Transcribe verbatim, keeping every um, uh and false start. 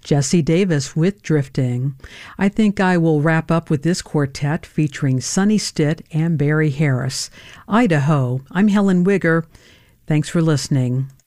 Jesse Davis with Drifting. I think I will wrap up with this quartet featuring Sonny Stitt and Barry Harris. Idaho. I'm Helen Wigger. Thanks for listening.